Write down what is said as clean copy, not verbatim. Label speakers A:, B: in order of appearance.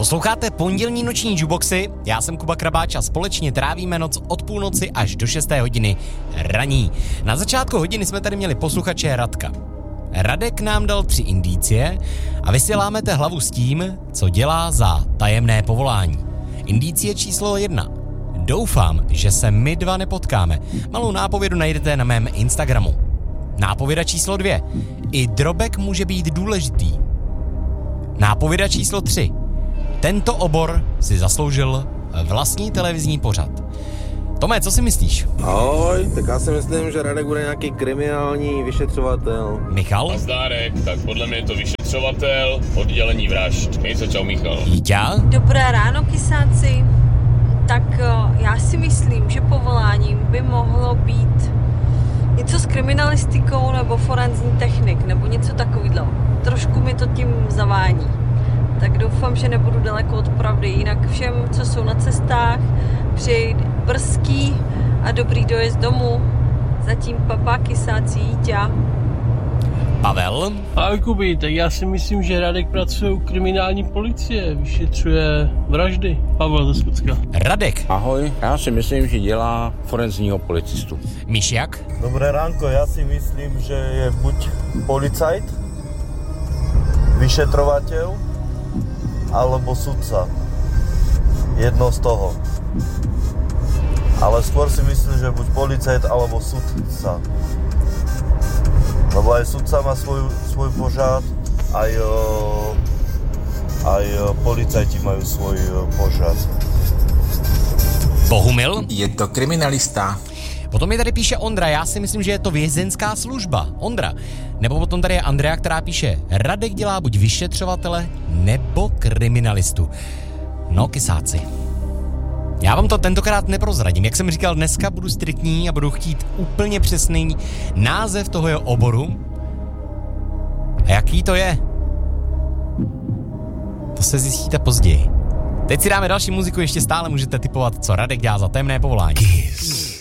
A: Posloucháte pondělní noční jukeboxy, já jsem Kuba Krabáč a společně trávíme noc od půlnoci až do 6. hodiny raní. Na začátku hodiny jsme tady měli posluchače Radka. Radek nám dal 3 indicie a vy si lámete hlavu s tím, co dělá za tajemné povolání. Indicie číslo 1. Doufám, že se my dva nepotkáme. Malou nápovědu najdete na mém Instagramu. Nápověda číslo 2. I drobek může být důležitý. Nápověda číslo 3. Tento obor si zasloužil vlastní televizní pořad. Tome, co si myslíš?
B: Ahoj, tak já si myslím, že Radek bude nějaký kriminální vyšetřovatel.
A: Michal?
C: Nazdárek, tak podle mě je to vyšetřovatel, oddělení vražd. Měj se, čau Michal.
A: Jíťa?
D: Dobré ráno, kysáci. Tak já si myslím, že povoláním by mohlo být něco s kriminalistikou nebo forenzní technik, nebo něco takového. Trošku mi to tím zavání. Tak doufám, že nebudu daleko od pravdy. Jinak všem, co jsou na cestách, přeji brzký a dobrý dojezd domů. Zatím papa, kysáci, Jíťa.
A: Pavel?
E: Ahoj Kubi, tak já si myslím, že Radek pracuje u kriminální policie, vyšetřuje vraždy. Pavel ze Skutska.
A: Radek?
F: Ahoj, já si myslím, že dělá forenzního policistu.
A: Mišiak?
G: Dobré ránko, já si myslím, že je buď policajt, vyšetrovateľ, alebo sudca. Jedno z toho. Ale skôr si myslím, že buď policajt, alebo sudca. Lebo aj sudca má svoj pořad, aj policajti majú svoj pořad.
A: Bohumil?
H: Je to kriminalista.
A: Potom mi tady píše Ondra, já si myslím, že je to vězeňská služba. Ondra. Nebo potom tady je Andrea, která píše, Radek dělá buď vyšetřovatele, nebo kriminalistu. No, kysáci. Já vám to tentokrát neprozradím. Jak jsem říkal, dneska budu striktní a budu chtít úplně přesný název toho jeho oboru. A jaký to je? To se zjistíte později. Teď si dáme další muziku, ještě stále můžete tipovat, co Radek dělá za temné povolání.
H: Kiss.